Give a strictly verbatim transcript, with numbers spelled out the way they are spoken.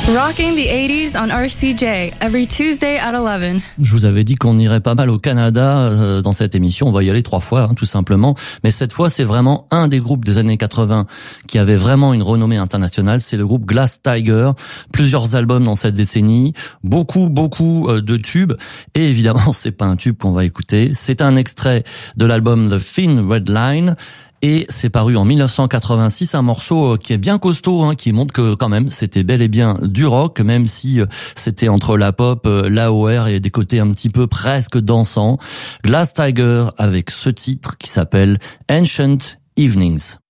Rocking the eighties on R C J, every Tuesday at eleven. Je vous avais dit qu'on irait pas mal au Canada euh, dans cette émission. On va y aller trois fois, hein, tout simplement. Mais cette fois, c'est vraiment un des groupes des années quatre-vingts qui avait vraiment une renommée internationale. C'est le groupe Glass Tiger. Plusieurs albums dans cette décennie, beaucoup, beaucoup euh, de tubes. Et évidemment, c'est pas un tube qu'on va écouter. C'est un extrait de l'album The Thin Red Line. Et c'est paru en dix-neuf cent quatre-vingt-six, un morceau qui est bien costaud, hein, qui montre que quand même c'était bel et bien du rock, même si c'était entre la pop, l'A O R et des côtés un petit peu presque dansants. Glass Tiger avec ce titre qui s'appelle Ancient Evenings.